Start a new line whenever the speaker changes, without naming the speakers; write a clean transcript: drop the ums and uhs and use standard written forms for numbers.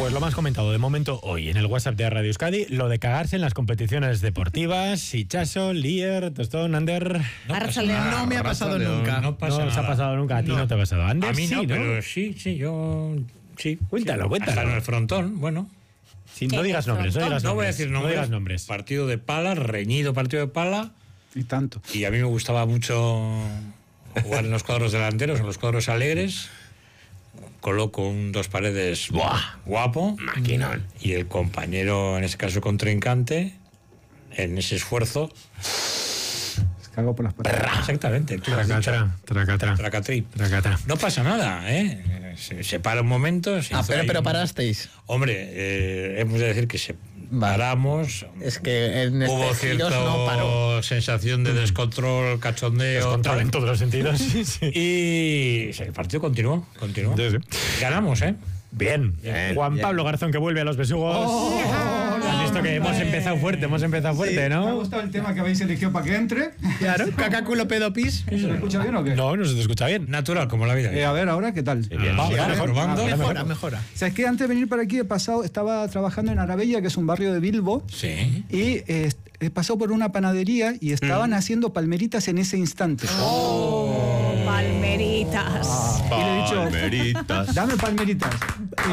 Pues lo más comentado de momento hoy en el WhatsApp de Radio Euskadi, lo de cagarse en las competiciones deportivas. Hichazo, Lier, Tostón, Ander.
No me ha pasado nunca.
No os ha pasado nunca, a ti no te ha pasado. Ander,
A mí no,
sí,
pero sí, yo... Sí.
Cuéntalo.
Hasta en el frontón, bueno.
Sí, no digas nombres,
No voy a decir nombres.
No digas nombres.
Partido de pala, reñido partido de pala.
Y tanto.
Y a mí me gustaba mucho jugar en los cuadros delanteros, en los cuadros alegres. Coloco un dos paredes guapo.
Maquinón.
Y el compañero, en ese caso contrincante, en ese esfuerzo...
Cago por las patas.
Exactamente. Tú lo has dicho. Tracatrí. No pasa nada, ¿eh? Se para un momento.
Pero parasteis.
Hombre, hemos de decir que paramos.
Es que en
Hubo
este
cierta
no paró.
sensación de descontrol, cachondeo.
Descontrol en todos los sentidos.
Y el partido continuó.
Sí.
Ganamos, ¿eh?
Bien. Juan Pablo Garzón, que vuelve a los besugos. Has visto que hemos empezado fuerte, ¿no?
Me ha gustado el tema que habéis elegido para que entre.
Claro, cacaculo pedopis.
¿Se me escucha bien o qué?
No se te escucha bien.
Natural, como la vida.
A ver, ahora, ¿qué tal?
Bien.
Mejora.
O sea, es que antes de venir para aquí estaba trabajando en Arabella, que es un barrio de Bilbo.
Sí.
Y he pasado por una panadería y estaban haciendo palmeritas en ese instante.
Palmeritas.
Y le he dicho, dame palmeritas.